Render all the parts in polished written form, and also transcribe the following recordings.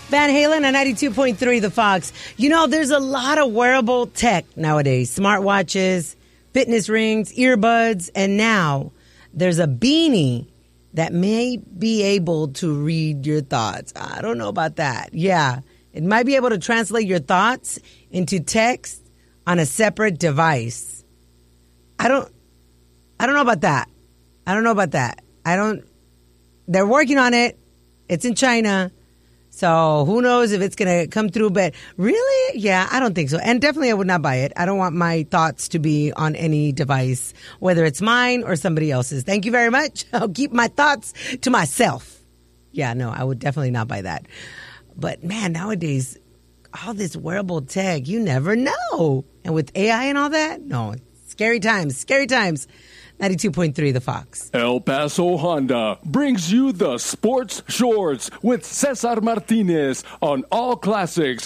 Van Halen on 92.3 The Fox. You know, there's a lot of wearable tech nowadays. Smartwatches, fitness rings, earbuds, and now there's a beanie that may be able to read your thoughts. I don't know about that. Yeah, it might be able to translate your thoughts into text on a separate device. I don't know about that. They're working on it. It's in China. So who knows if it's going to come through. But really, yeah, I don't think so. And definitely I would not buy it. I don't want my thoughts to be on any device, whether it's mine or somebody else's. Thank you very much. I'll keep my thoughts to myself. Yeah, no, I would definitely not buy that. But man, nowadays, all this wearable tech, you never know. And with AI and all that, no, scary times. 92.3 The Fox. El Paso Honda brings you the Sports Shorts with Cesar Martinez on All Classics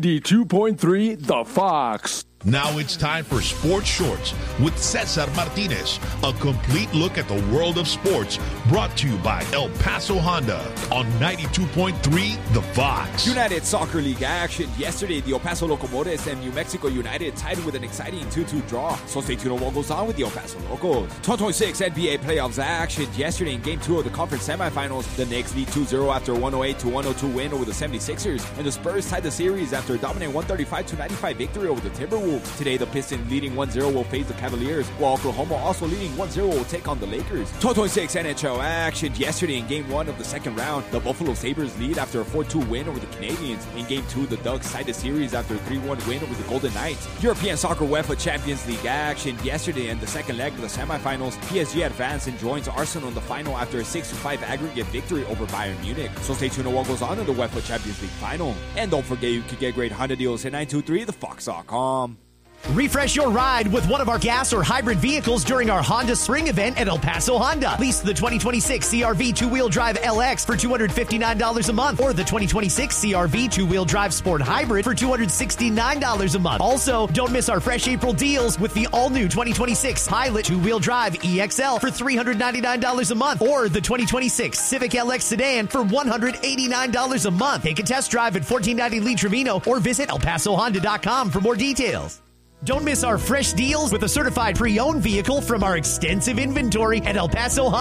92.3 The Fox. Now it's time for Sports Shorts with Cesar Martinez. A complete look at the world of sports brought to you by El Paso Honda on 92.3 The Fox. United Soccer League action. Yesterday, the El Paso Locomores and New Mexico United tied with an exciting 2-2 draw. So stay tuned on what goes on with the El Paso Locos. 2026 NBA playoffs action. Yesterday in Game 2 of the conference semifinals, the Knicks lead 2-0 after a 108-102 win over the 76ers. And the Spurs tied the series after a dominant 135-95 victory over the Timberwolves. Today, the Pistons leading 1-0 will face the Cavaliers, while Oklahoma also leading 1-0 will take on the Lakers. 2026 NHL action. Yesterday in Game 1 of the second round, the Buffalo Sabres lead after a 4-2 win over the Canadiens. In Game 2, the Ducks tied the series after a 3-1 win over the Golden Knights. European Soccer UEFA Champions League action. Yesterday in the second leg of the semifinals, PSG advanced and joins Arsenal in the final after a 6-5 aggregate victory over Bayern Munich. So stay tuned to what goes on in the UEFA Champions League final. And don't forget, you can get great Honda deals at 923thefox.com. Refresh your ride with one of our gas or hybrid vehicles during our Honda Spring event at El Paso Honda. Lease the 2026 CR-V two-wheel drive LX for $259 a month or the 2026 CR-V two-wheel drive Sport Hybrid for $269 a month. Also, don't miss our fresh April deals with the all-new 2026 Pilot two-wheel drive EXL for $399 a month or the 2026 Civic LX sedan for $189 a month. Take a test drive at 1490 Lee Trevino or visit ElPasoHonda.com for more details. Don't miss our fresh deals with a certified pre-owned vehicle from our extensive inventory at El Paso Honda.